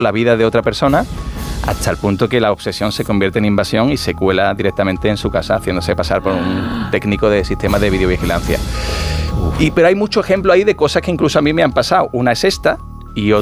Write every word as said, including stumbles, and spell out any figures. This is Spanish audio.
la vida de otra persona, hasta el punto que la obsesión se convierte en invasión y se cuela directamente en su casa, haciéndose pasar por un técnico de sistemas de videovigilancia. Y, pero hay muchos ejemplos ahí de cosas que incluso a mí me han pasado. Una es esta, y